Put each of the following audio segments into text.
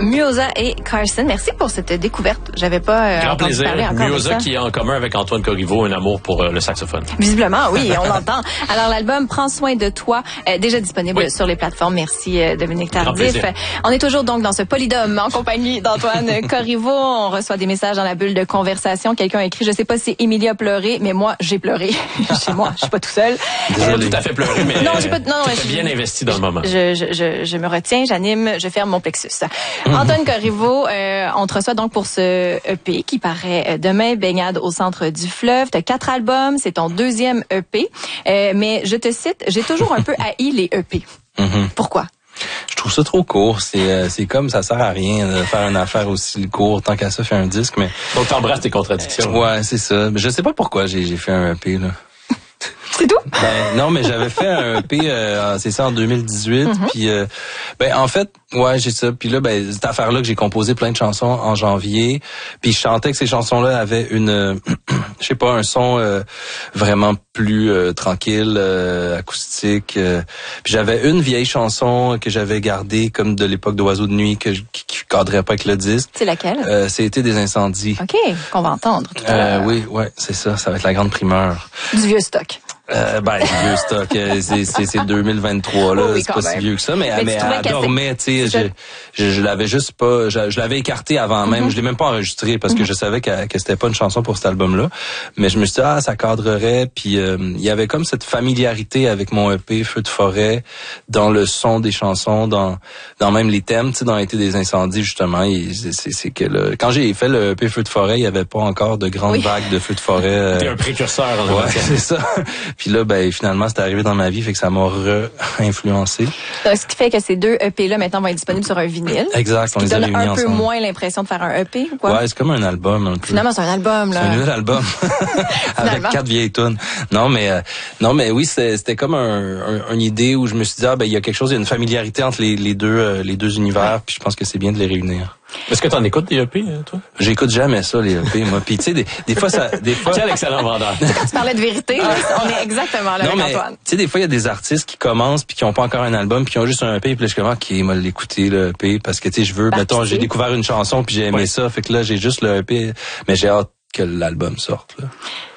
Muoza et Carson. Merci pour cette découverte. J'avais pas Grand entendu plaisir. parler encore Muoza de ça. qui a en commun avec Antoine Corriveau un amour pour le saxophone. Visiblement, oui, on l'entend. Alors, l'album Prends soin de toi, déjà disponible sur les plateformes. Merci, Dominique Tardif. On est toujours donc dans ce polydome en compagnie d'Antoine Corriveau. On reçoit des messages dans la bulle de conversation. Quelqu'un a écrit, je sais pas si Émilie a pleuré, mais moi, j'ai pleuré. Chez moi, je suis pas tout seul. Pas tout à fait pleuré, mais non, j'ai pas, non, tu bien investi dans le moment. Je me retiens, j'anime, je ferme mon plexus. Antoine Corriveau, on te reçoit donc pour ce EP qui paraît demain, Baignade au centre du fleuve. Tu as 4 albums, c'est ton 2e EP. Mais je te cite, j'ai toujours un peu haï les EP. Pourquoi? Je trouve ça trop court. C'est comme ça sert à rien de faire une affaire aussi courte. Tant qu'à ça, faire un disque, mais. Donc t'embrasses tes contradictions. Ouais, c'est ça. Je sais pas pourquoi j'ai fait un EP, là. C'est tout? Non, mais j'avais fait un EP, c'est ça, en 2018. Puis, en fait, ouais, j'ai ça. Puis là, cette affaire-là que j'ai composé plein de chansons en janvier. Puis je chantais que ces chansons-là avaient une, je sais pas, un son vraiment plus tranquille, acoustique. Puis j'avais une vieille chanson que j'avais gardée comme de l'époque d'Oiseaux de nuit qui cadrait pas avec le disque. C'est laquelle? C'était des incendies. OK, qu'on va entendre tout à l'heure. Oui, ouais, c'est ça. Ça va être la grande primeur. Du vieux stock. Vieux stock, c'est 2023 là, oui, c'est pas si vieux que ça, mais elle dormait, tu sais, je l'avais juste pas, je l'avais écarté avant même, je l'ai même pas enregistré parce que je savais que c'était pas une chanson pour cet album-là, mais je me suis dit ça cadrerait, puis il y avait comme cette familiarité avec mon EP Feu de forêt dans le son des chansons, dans même les thèmes, tu sais, dans Été des incendies justement, c'est que quand j'ai fait le EP Feu de forêt, il y avait pas encore de grandes vagues de feux de forêt. T'es un précurseur. Ouais, c'est ça. Puis là, finalement, c'est arrivé dans ma vie, fait que ça m'a influencé. Ce qui fait que ces 2 EP-là, maintenant, vont être disponibles sur un vinyle. Exact, on les a réunis ensemble. Un peu moins l'impression de faire un EP, ou quoi? Ouais, c'est comme un album, un peu. Finalement, c'est un album, là. C'est un nouvel album. Avec 4 vieilles tunes. Non, mais oui, c'était comme une idée où je me suis dit, il y a quelque chose, il y a une familiarité entre les deux univers, puis je pense que c'est bien de les réunir. Est-ce que t'en écoutes des EP, toi? J'écoute jamais ça, les EP, moi. Puis tu sais, des fois. Quel excellent vendeur. Quand tu parlais de vérité, là, on est exactement là avec Antoine. Tu sais, des fois, il y a des artistes qui commencent puis qui ont pas encore un album puis qui ont juste un EP, puis là, je commence qui m'a l'écouter, le EP, parce que tu sais, je veux, mettons, j'ai découvert une chanson puis j'ai aimé ça, fait que là, j'ai juste le EP, mais j'ai hâte que l'album sorte, là.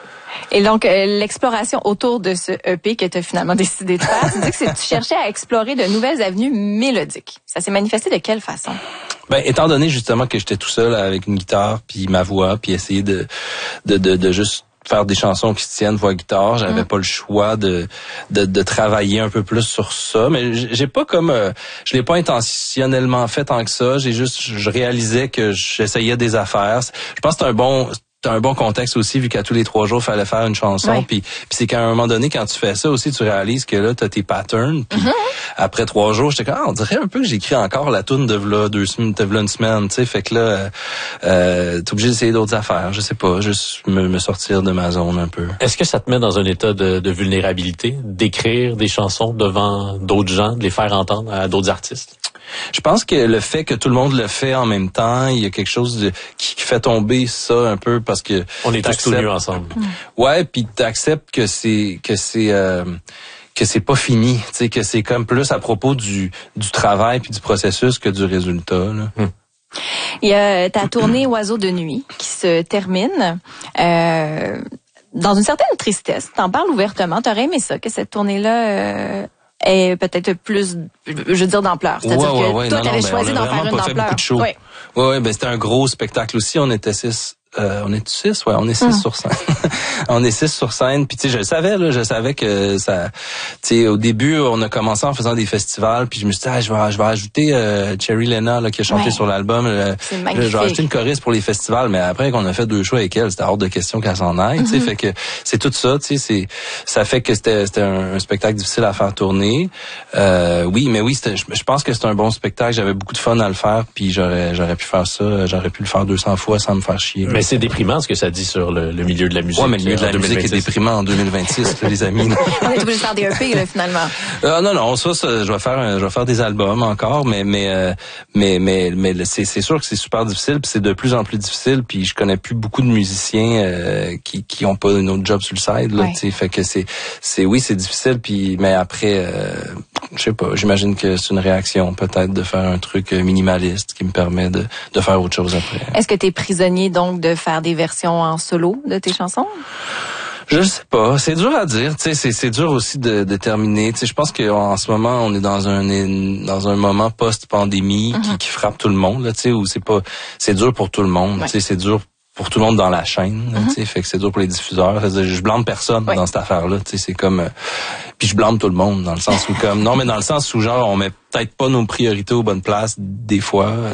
Et donc, l'exploration autour de ce EP que tu as finalement décidé de faire, tu dis que tu cherchais à explorer de nouvelles avenues mélodiques. Ça s'est manifesté de quelle façon? Étant donné justement que j'étais tout seul avec une guitare puis ma voix, puis essayer de juste faire des chansons qui se tiennent voix-guitare, j'avais pas le choix de travailler un peu plus sur ça, mais j'ai pas comme je l'ai pas intentionnellement fait tant que ça, je réalisais que j'essayais des affaires. Je pense que c'est un bon contexte aussi, vu qu'à tous les 3 jours, il fallait faire une chanson. Puis c'est qu'à un moment donné, quand tu fais ça aussi, tu réalises que là, t'as tes patterns. Puis après 3 jours, j'étais comme, on dirait un peu que j'écris encore la toune de v'là 2 semaines, de v'là une semaine, tu sais. Fait que là, t'es obligé d'essayer d'autres affaires. Je sais pas, juste me sortir de ma zone un peu. Est-ce que ça te met dans un état de vulnérabilité, d'écrire des chansons devant d'autres gens, de les faire entendre à d'autres artistes? Je pense que le fait que tout le monde le fait en même temps, il y a quelque chose qui fait tomber ça un peu parce que on est tous nus ensemble. Ouais, puis t'acceptes que c'est pas fini, tu sais, que c'est comme plus à propos du travail puis du processus que du résultat, là. Il y a ta tournée Oiseaux de nuit qui se termine dans une certaine tristesse. T'en parles ouvertement. T'aurais aimé ça, que cette tournée-là est peut-être plus, je veux dire, d'ampleur. C'est-à-dire que toi, t'avais choisi d'en faire une d'ampleur. Ouais, c'était un gros spectacle aussi. On était 6. On est 6, ouais, on est 6 sur scène. On est 6 sur scène, puis tu sais, je savais que ça, tu sais, au début, on a commencé en faisant des festivals, puis je me suis dit, je vais rajouter Cherry Lena là qui a chanté sur l'album. C'est magnifique. Je vais rajouter une choriste pour les festivals, mais après qu'on a fait 2 choix avec elle, c'était hors de question qu'elle s'en aille, tu sais, fait que c'est tout ça, tu sais, ça fait que c'était un spectacle difficile à faire tourner. Oui, je pense que c'est un bon spectacle, j'avais beaucoup de fun à le faire, puis j'aurais pu faire ça, j'aurais pu le faire 200 fois sans me faire chier. Mais c'est déprimant ce que ça dit sur le milieu de la musique. Ouais, mais le milieu de la musique est déprimant en 2026, les amis. On est obligé de faire des EP, là, finalement. Non, ça, je vais faire des albums encore, mais c'est sûr que c'est super difficile, puis c'est de plus en plus difficile, puis je connais plus beaucoup de musiciens qui ont pas une autre job sur le side, là, tu sais, fait que c'est difficile, puis mais après, je sais pas, j'imagine que c'est une réaction peut-être de faire un truc minimaliste qui me permet de faire autre chose après. Est-ce que tu es prisonnier donc de faire des versions en solo de tes chansons? Je sais pas, c'est dur à dire, tu sais, c'est dur aussi de déterminer. Tu sais, je pense qu'en ce moment on est dans un moment post-pandémie qui frappe tout le monde, là, tu sais, où c'est dur pour tout le monde, tu sais, c'est dur pour tout le monde dans la chaîne, tu sais, fait que c'est dur pour les diffuseurs. Je blâme personne dans cette affaire-là, tu sais, c'est comme puis je blâme tout le monde dans le sens où dans le sens où genre on met peut-être pas nos priorités aux bonnes places des fois,